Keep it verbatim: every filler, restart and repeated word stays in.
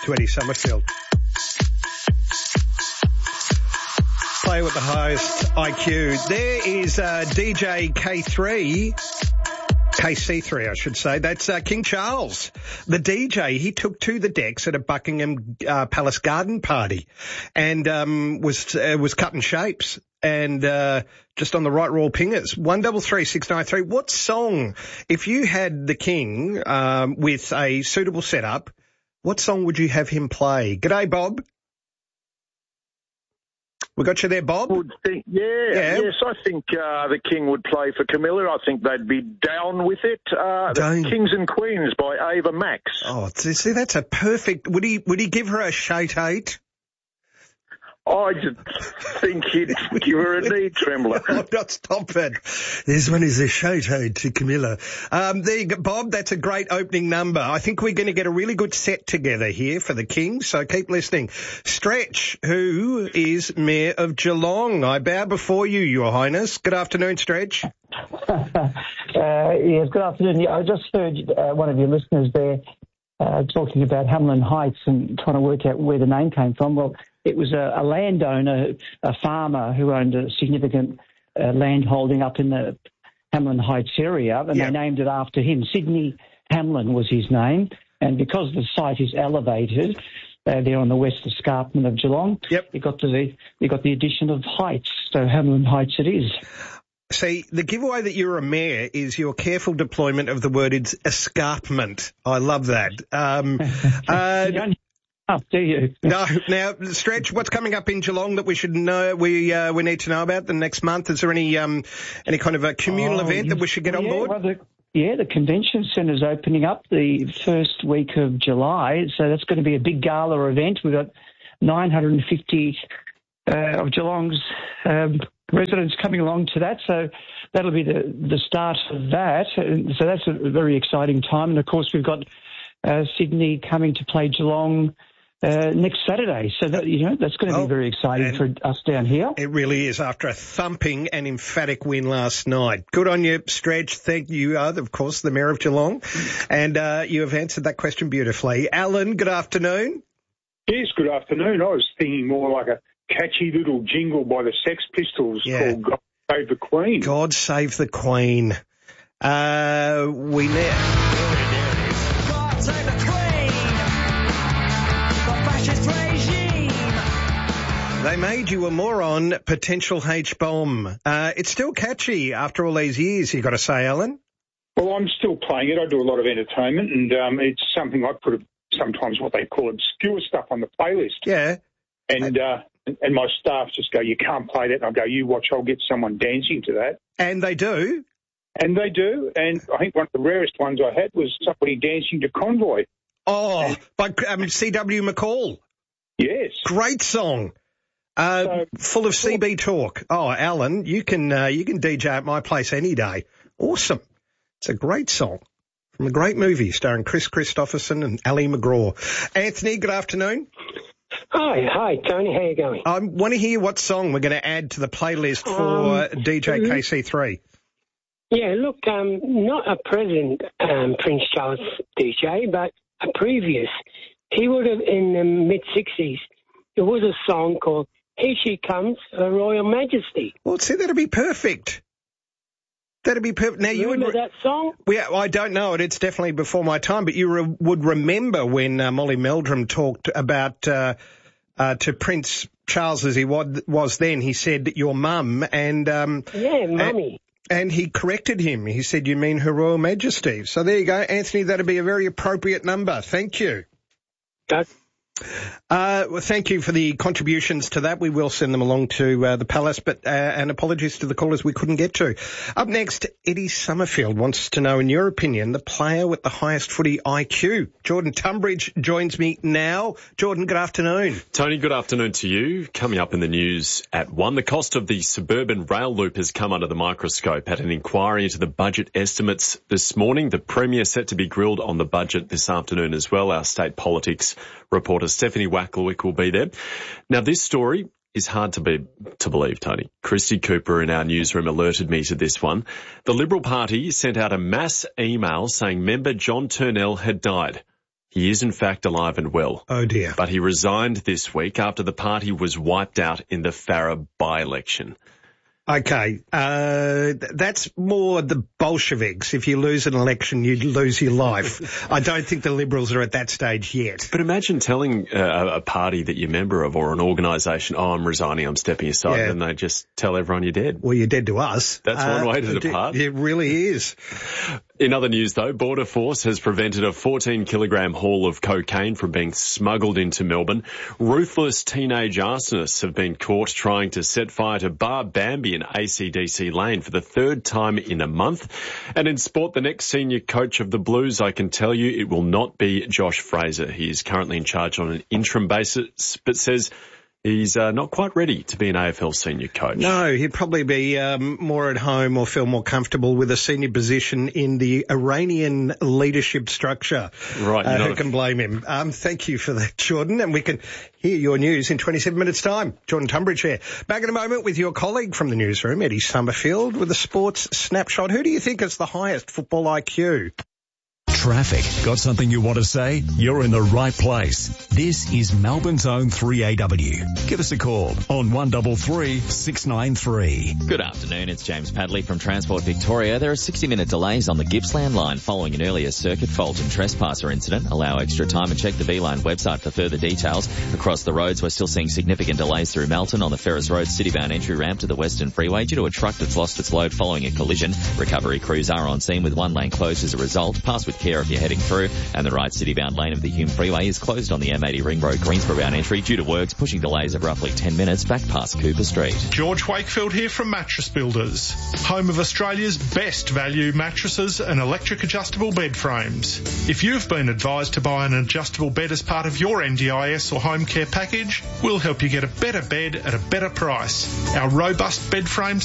to Eddie Summerfield. Play with the highest I Q. There is uh, D J K three, K C three, I should say. That's uh, King Charles, the D J. He took to the decks at a Buckingham uh, Palace garden party and um, was uh, was cutting shapes and uh, just on the right roll pingers. One double three six nine three. What song, if you had the King um, with a suitable setup, what song would you have him play? G'day, Bob. We got you there, Bob? Would think, yeah, yeah, yes, I think uh, the King would play for Camilla. I think they'd be down with it. Uh, the Kings and Queens by Ava Max. Oh, see, that's a perfect... Would he Would he give her a shade eight? I just think he'd give her a knee trembler. Oh, not stop it. This one is a shout-out to Camilla. Um, there you go, Bob. That's a great opening number. I think we're going to get a really good set together here for the King, so keep listening. Stretch, who is Mayor of Geelong. I bow before you, Your Highness. Good afternoon, Stretch. uh, yes, good afternoon. I just heard uh, one of your listeners there uh, talking about Hamlin Heights and trying to work out where the name came from. Well, it was a, a landowner, a farmer who owned a significant uh, land holding up in the Hamlin Heights area, and yep. they named it after him. Sidney Hamlin was his name, and because the site is elevated, uh, there on the west escarpment of Geelong, yep. you got the you got the addition of Heights, so Hamlin Heights it is. See, the giveaway that you're a mayor is your careful deployment of the word escarpment. I love that. Um, uh, you don't have do you? No. Now, Stretch, what's coming up in Geelong that we should know? We uh, we need to know about the next month. Is there any um any kind of a communal oh, event that we should get well, on yeah, board? Well, the, yeah, the convention centre's opening up the first week of July, so that's going to be a big gala event. We've got nine hundred fifty uh, of Geelong's um, residents coming along to that, so that'll be the, the start of that. So that's a very exciting time. And, of course, we've got uh, Sydney coming to play Geelong uh, next Saturday. So, that, you know, that's going to oh, be very exciting for us down here. It really is, after a thumping and emphatic win last night. Good on you, Stretch. Thank you, uh, of course, the Mayor of Geelong. And uh, you have answered that question beautifully. Alan, good afternoon. Yes, good afternoon. I was thinking more like a catchy little jingle by the Sex Pistols yeah. called God Save the Queen. God Save the Queen. Uh, we now... God Save the Queen, the fascist regime. They made you a moron, potential H-bomb. Uh, it's still catchy after all these years, you got to say, Alan. Well, I'm still playing it. I do a lot of entertainment, and um, it's something I put sometimes what they call obscure stuff on the playlist. Yeah. And... Uh, And my staff just go, you can't play that. And I go, you watch, I'll get someone dancing to that. And they do? And they do. And I think one of the rarest ones I had was somebody dancing to Convoy. Oh, and, by um, C W McCall. Yes. Great song. Uh, so, full of C B talk. Oh, Alan, you can uh, you can D J at my place any day. Awesome. It's a great song from a great movie starring Chris Christopherson and Ali McGraw. Anthony, good afternoon. Hi, hi, Tony. How you going? I want to hear what song we're going to add to the playlist for um, D J K C three. Yeah, look, um, not a present um, Prince Charles D J, but a previous. He would have, in the mid-sixties, there was a song called Here She Comes, Her Royal Majesty. Well, see, that'd be perfect. That'd be perfect. Now, you remember would re- that song? Yeah, I don't know it. It's definitely before my time, but you re- would remember when uh, Molly Meldrum talked about uh, uh, to Prince Charles as he was, was then. He said, your mum, and... Um, yeah, mummy. And, and he corrected him. He said, you mean Her Royal Majesty. So there you go, Anthony. That'd be a very appropriate number. Thank you. That's Uh, well, thank you for the contributions to that. We will send them along to uh, the Palace, but uh, and apologies to the callers we couldn't get to. Up next, Eddie Summerfield wants to know, in your opinion, the player with the highest footy I Q. Jordan Tunbridge joins me now. Jordan, good afternoon. Tony, good afternoon to you. Coming up in the news at one, the cost of the suburban rail loop has come under the microscope at an inquiry into the budget estimates this morning. The Premier set to be grilled on the budget this afternoon as well. Our state politics reporter Stephanie Wacklewick will be there. Now, this story is hard to be to believe, Tony. Christy Cooper in our newsroom alerted me to this one. The Liberal Party sent out a mass email saying member John Turnell had died. He is in fact alive and well. Oh dear. But he resigned this week after the party was wiped out in the Farah by-election. Okay, uh, that's more the Bolsheviks. If you lose an election, you lose your life. I don't think the Liberals are at that stage yet. But imagine telling uh, a party that you're a member of or an organisation, oh, I'm resigning, I'm stepping aside, Yeah. and they just tell everyone you're dead. Well, you're dead to us. That's one way to depart. It really is. In other news, though, Border Force has prevented a fourteen kilogram haul of cocaine from being smuggled into Melbourne. Ruthless teenage arsonists have been caught trying to set fire to Bar Bambi in A C D C Lane for the third time in a month. And in sport, the next senior coach of the Blues, I can tell you it will not be Josh Fraser. He is currently in charge on an interim basis, but says he's uh, not quite ready to be an A F L senior coach. No, he'd probably be um, more at home or feel more comfortable with a senior position in the Iranian leadership structure. Right. Uh, who can blame him? Um, thank you for that, Jordan. And we can hear your news in twenty-seven minutes' time. Jordan Tunbridge here. Back in a moment with your colleague from the newsroom, Eddie Summerfield, with a sports snapshot. Who do you think has the highest football I Q? Traffic. Got something you want to say? You're in the right place. This is Melbourne's own three A W. Give us a call on one three three, six nine three. Good afternoon, it's James Padley from Transport Victoria. There are sixty minute delays on the Gippsland line following an earlier circuit fault and trespasser incident. Allow extra time and check the V-Line website for further details. Across the roads, we're still seeing significant delays through Melton on the Ferris Road Citybound entry ramp to the Western Freeway due to a truck that's lost its load following a collision. Recovery crews are on scene with one lane closed as a result. Pass with care if you're heading through, and the right citybound lane of the Hume Freeway is closed on the M eighty Ring Road Greensboro bound entry due to works, pushing delays of roughly ten minutes back past Cooper Street. George Wakefield here from Mattress Builders, home of Australia's best value mattresses and electric adjustable bed frames. If you've been advised to buy an adjustable bed as part of your N D I S or home care package, we'll help you get a better bed at a better price. Our robust bed frames